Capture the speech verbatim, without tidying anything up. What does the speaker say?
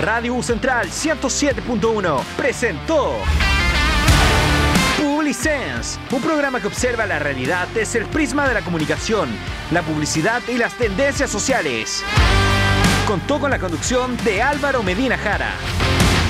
Radio U Central ciento siete punto uno presentó Publisense, un programa que observa la realidad desde el prisma de la comunicación, la publicidad y las tendencias sociales. Contó con la conducción de Álvaro Medina Jara.